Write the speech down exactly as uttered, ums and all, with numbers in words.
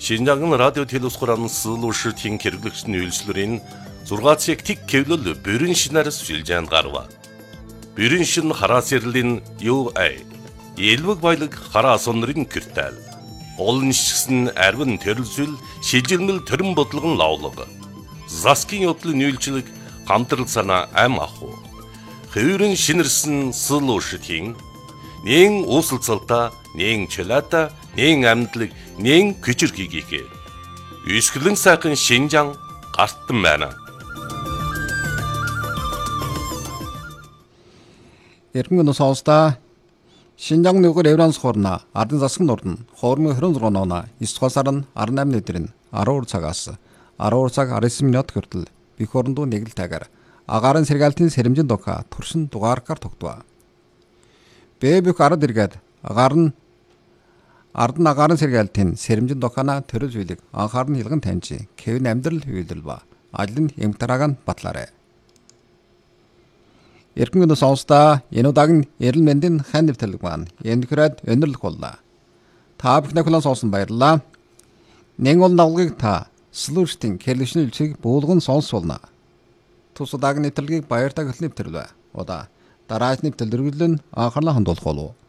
Шинжаан радио телевизхуран сэлүүштийн хэрэглэгчний үйлчлэрийн зургаан цаг тэг кевлэл бүрэн шинарс шилжээнд гарва. Бүрэн шин хараас ярлийн ю эй элвэг баялаг хараа сонрын киртэл. Олон шигсэн арвин төрөлсөл шилжилмэл төрөн бодлогон лавлага. Заскин явдлын үйлчлэг хамтрал санаа ам аху. Хэврэн шинэрсэн сэлүүштийн нэн уусалцалта, нэн чөлөөта, нэн амьдлаг, нэн күчирхийгээ. Үсгэлэн сайхан Шинжаан гартан байна. Эргэн сонсдоо Шинжаан нүгэр Евранс хорна ардын засаг нурдан хоормын хорин зурган оноо эсвэ сарын арван наймны өдрийн арван цагаас арван цаг арван минут хүртэл бих орондоо нэг л тагаар агарын сэргээлтийн сэрэмжин дока туршин дугааргаар тогтвоо. Бэбүк ард иргэд агарын ард агарын сэргээлтийн сэрэмжин докана төрөл зүйлийг анхаарн хилгэн таньж Кевин амьдрал хөвөлдөл ба ажлын эмтарааг нь батлаарай. Эргэн сонсдоо энэ удаагийн эрэл мэндийн хань нэвтрэлэг маань энэ хүрээд өнөрлөх боллоо. Та бүхэн хүлээн сонсон баярлалаа. Нэг бол навлагыг та слуштын кэлэшний үлцгийг буулган сонсуулна. Тус удаагийн нэвтрэлгийг баяртай хөтлөн нэвтрэлвэ. Удаа дараагийн нэвтрэл дөрвөлн анхаарлаа хандуулах болов.